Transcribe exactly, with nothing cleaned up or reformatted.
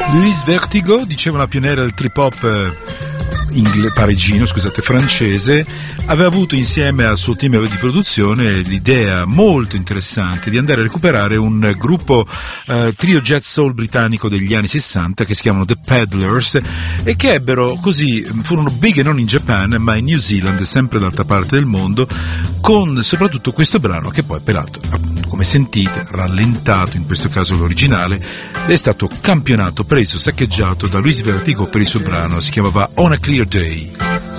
Louise Vertigo, diceva una pioniera del trip hop ingle- parigino, scusate, francese, aveva avuto insieme al suo team di produzione l'idea molto interessante di andare a recuperare un gruppo eh, trio jazz soul britannico degli anni sessanta che si chiamano The Peddlers e che ebbero così, furono big non in Japan ma in New Zealand, sempre dall'altra parte del mondo, con soprattutto questo brano che poi peraltro, appunto, come sentite, rallentato in questo caso l'originale, è stato campionato, preso, saccheggiato da Louise Vertigo per il suo brano, si chiamava On a Clear Day.